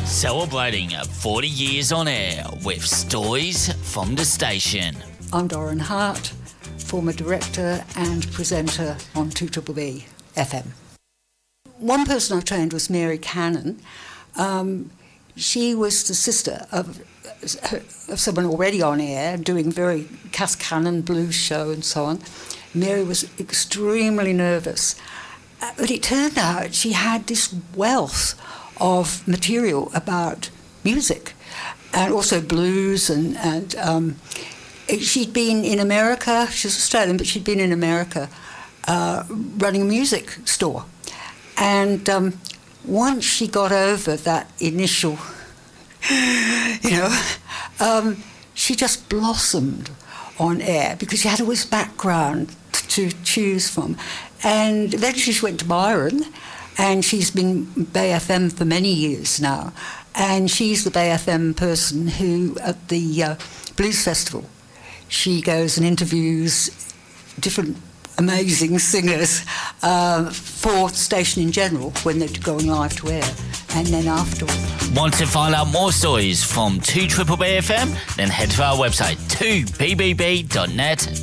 Celebrating 40 years on air with stories from the station. I'm Doran Hart, former director and presenter on 2BBB FM. One person I trained was Mary Cannon. She was the sister of someone already on air, doing very Cass Cannon blues show and so on. Mary was extremely nervous. But it turned out she had this wealth of material about music and also blues and she'd been in America. She's Australian, but she'd been in America running a music store. And once she got over that initial, she just blossomed on air because she had all this background to choose from. And eventually she went to Byron, and she's been Bay FM for many years now. And she's the Bay FM person who, at the Blues Festival, she goes and interviews different amazing singers for the station in general when they're going live to air, and then afterwards. Want to find out more stories from 2BBB FM? Then head to our website 2bbb.net.